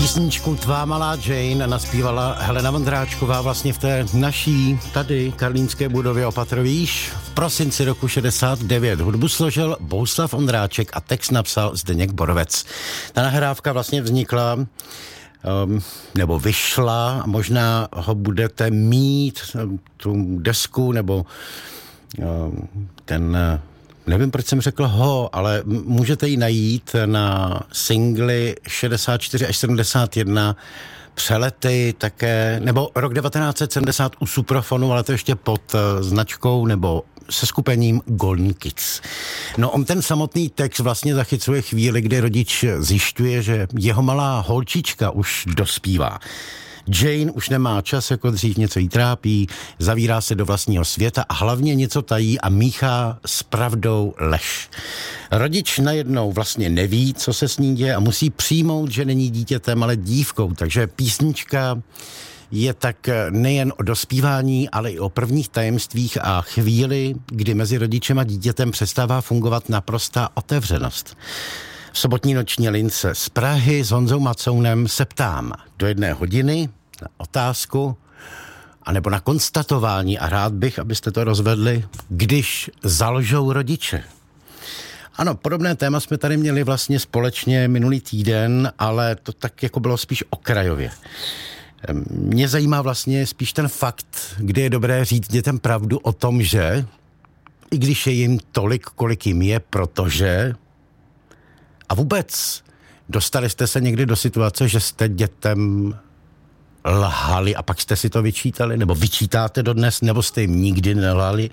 Písničku Tvá malá Jane naspívala Helena Vondráčková vlastně v té naší tady karlínské budově Opatrovíš v prosinci roku 69. Hudbu složil Bohuslav Ondráček a text napsal Zdeněk Borovec. Ta nahrávka vlastně vznikla nebo vyšla, možná ho budete mít, tu desku nebo ten, nevím, proč jsem řekl ale můžete ji najít na singly 64 až 71 Přelety také, nebo rok 1970 u Suprafonu, ale to ještě pod značkou nebo se skupením Golden Kids. No on ten samotný text vlastně zachycuje chvíli, kdy rodič zjišťuje, že jeho malá holčička už dospívá. Jane už nemá čas jako dřív, něco jí trápí, zavírá se do vlastního světa a hlavně něco tají a míchá s pravdou lež. Rodič najednou vlastně neví, co se s ní děje a musí přijmout, že není dítětem, ale dívkou. Takže písnička je tak nejen o dospívání, ale i o prvních tajemstvích a chvíli, kdy mezi rodičem a dítětem přestává fungovat naprostá otevřenost. V sobotní noční lince z Prahy s Honzou Macounem se ptám do 1 hodiny na otázku anebo na konstatování a rád bych, abyste to rozvedli, když zalžou rodiče. Ano, podobné téma jsme tady měli vlastně společně minulý týden, ale to tak jako bylo spíš okrajově. Mě zajímá vlastně spíš ten fakt, kdy je dobré říct dětem pravdu o tom, že i když je jim tolik, kolik jim je, protože a vůbec dostali jste se někdy do situace, že jste dětem lhali a pak jste si to vyčítali, nebo vyčítáte dodnes, nebo jste jim nikdy nelhali?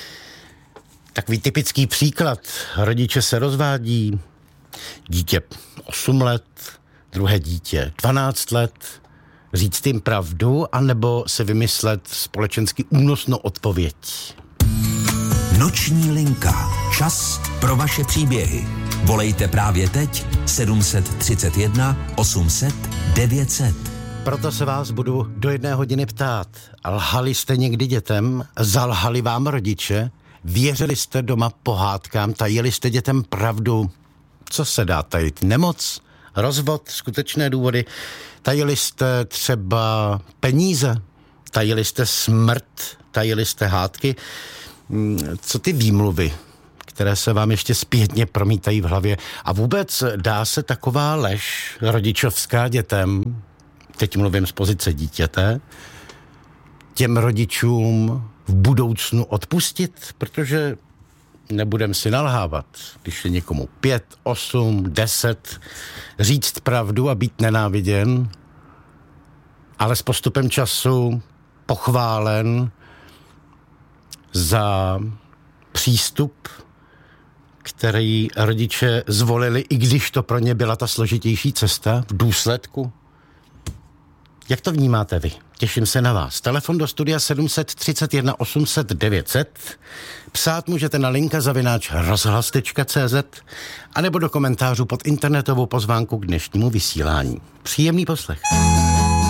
Takový typický příklad. Rodiče se rozvádí, dítě 8 let, druhé dítě 12 let, říct jim pravdu, anebo si vymyslet společensky únosnou odpověď. Noční linka. Čas pro vaše příběhy. Volejte právě teď 731 800 900. Proto se vás budu do 1 hodiny ptát. Lhali jste někdy dětem? Zalhali vám rodiče? Věřili jste doma pohádkám? Tajili jste dětem pravdu? Co se dá tajit? Nemoc? Rozvod? Skutečné důvody? Tajili jste třeba peníze? Tajili jste smrt? Tajili jste hádky? Co ty výmluvy, které se vám ještě zpětně promítají v hlavě? A vůbec dá se taková lež rodičovská dětem, teď mluvím z pozice dítěte, těm rodičům v budoucnu odpustit? Protože nebudem si nalhávat, když je někomu 5, 8, 10, říct pravdu a být nenáviděn, ale s postupem času pochválen za přístup, který rodiče zvolili, i když to pro ně byla ta složitější cesta v důsledku. Jak to vnímáte vy? Těším se na vás. Telefon do studia 731 800 900. Psát můžete na linka@rozhlas.cz anebo do komentářů pod internetovou pozvánku k dnešnímu vysílání. Příjemný poslech.